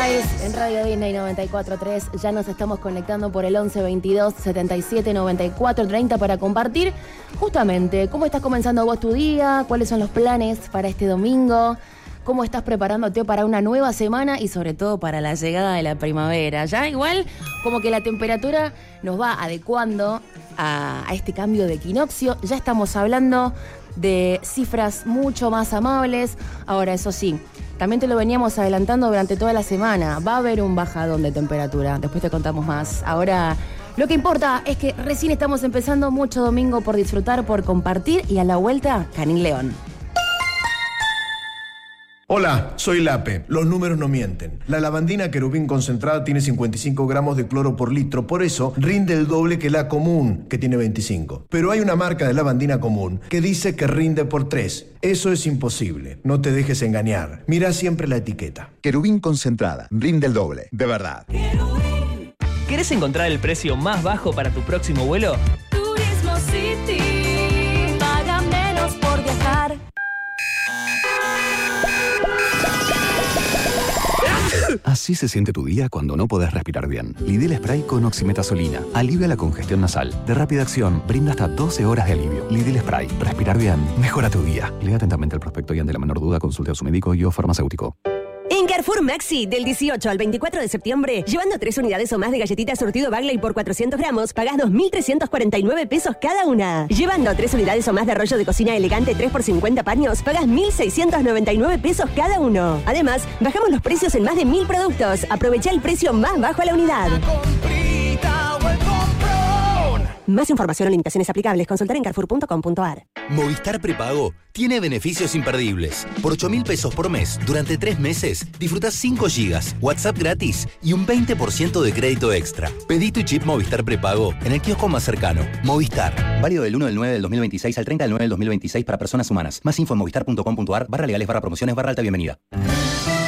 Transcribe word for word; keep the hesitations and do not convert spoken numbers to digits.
Sunrise en Radio Disney noventa y cuatro punto tres. Ya nos estamos conectando por el once veintidós setenta y siete noventa y cuatro treinta para compartir justamente cómo estás comenzando vos tu día, cuáles son los planes para este domingo, cómo estás preparándote para una nueva semana y sobre todo para la llegada de la primavera. Ya igual como que la temperatura nos va adecuando a, a este cambio de equinoccio. Ya estamos hablando de cifras mucho más amables. Ahora, eso sí, también te lo veníamos adelantando durante toda la semana. Va a haber un bajadón de temperatura. Después te contamos más. Ahora, lo que importa es que recién estamos empezando. Mucho domingo por disfrutar, por compartir. Y a la vuelta, Canin León. Hola, soy Lape. Los números no mienten. La lavandina querubín concentrada tiene cincuenta y cinco gramos de cloro por litro, por eso rinde el doble que la común, que tiene veinticinco. Pero hay una marca de lavandina común que dice que rinde por tres. Eso es imposible. No te dejes engañar. Mira siempre la etiqueta. Querubín concentrada. Rinde el doble. De verdad. ¿Querés encontrar el precio más bajo para tu próximo vuelo? Turismo City. Paga menos por viajar. Así se siente tu día cuando no podés respirar bien. Lidl Spray con oximetazolina. Alivia la congestión nasal. De rápida acción, brinda hasta doce horas de alivio. Lidl Spray. Respirar bien. Mejora tu día. Lea atentamente el prospecto y ante la menor duda consulte a su médico y o farmacéutico. En Carrefour Maxi, del dieciocho al veinticuatro de septiembre, llevando tres unidades o más de galletitas surtido Bagley por cuatrocientos gramos, pagás dos mil trescientos cuarenta y nueve pesos cada una. Llevando tres unidades o más de rollo de cocina elegante tres por cincuenta paños, pagás mil seiscientos noventa y nueve pesos cada uno. Además, bajamos los precios en más de mil productos. Aprovecha el precio más bajo a la unidad. Más información o limitaciones aplicables, consultar en carrefour punto com punto a r. Movistar Prepago tiene beneficios imperdibles. Por ocho mil pesos por mes, durante tres meses, disfrutás cinco gigas, WhatsApp gratis y un veinte por ciento de crédito extra. Pedí tu chip Movistar Prepago en el kiosco más cercano. Movistar. Válido del uno del nueve del dos mil veintiséis al treinta del nueve del dos mil veintiséis para personas humanas. Más info en movistar punto com punto a r barra legales barra promociones barra alta bienvenida.